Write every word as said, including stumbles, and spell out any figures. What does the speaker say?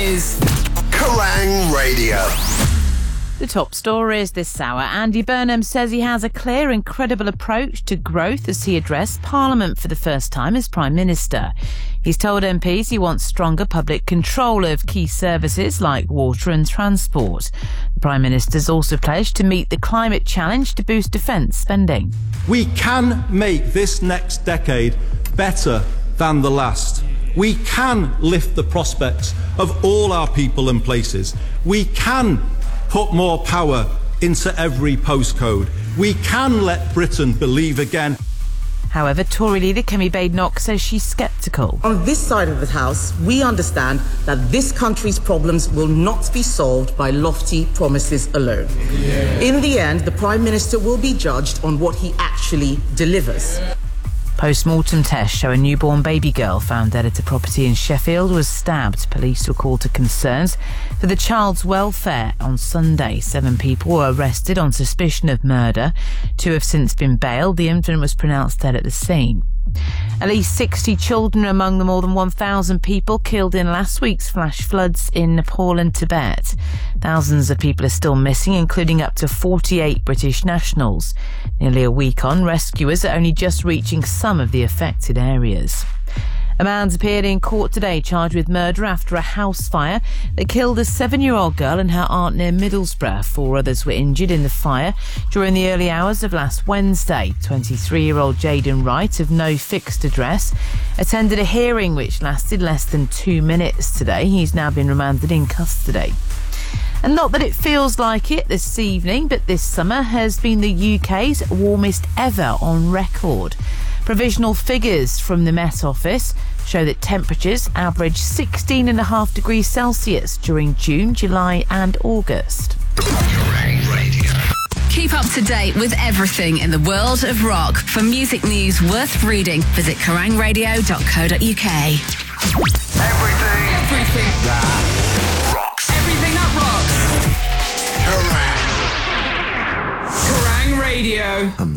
is Kerrang Radio. The top stories this hour. Andy Burnham says he has a clear and credible approach to growth as he addressed Parliament for the first time as Prime Minister. He's told M Ps he wants stronger public control of key services like water and transport. The Prime Minister's also pledged to meet the climate challenge to boost defence spending. We can make this next decade better than the last. We can lift the prospects of all our people and places. We can put more power into every postcode. We can let Britain believe again. However, Tory leader Kemi Badenoch says she's sceptical. On this side of the House, we understand that this country's problems will not be solved by lofty promises alone. Yeah. In the end, the Prime Minister will be judged on what he actually delivers. Post-mortem tests show a newborn baby girl found dead at a property in Sheffield was stabbed. Police were called to concerns for the child's welfare on Sunday. Seven people were arrested on suspicion of murder. Two have since been bailed. The infant was pronounced dead at the scene. At least sixty children are among the more than one thousand people killed in last week's flash floods in Nepal and Tibet. Thousands of people are still missing, including up to forty-eight British nationals. Nearly a week on, rescuers are only just reaching some of the affected areas. A man's appeared in court today charged with murder after a house fire that killed a seven-year-old girl and her aunt near Middlesbrough. Four others were injured in the fire during the early hours of last Wednesday. twenty-three-year-old Jaden Wright, of no fixed address, attended a hearing which lasted less than two minutes today. He's now been remanded in custody. And not that it feels like it this evening, but this summer has been the U K's warmest ever on record. Provisional figures from the Met Office show that temperatures averaged sixteen point five degrees Celsius during June, July and August. Keep up to date with everything in the world of rock. For music news worth reading, visit kerrang radio dot co dot uk. Everything. Everything. That rocks. Everything that rocks. Kerrang. Kerrang Radio.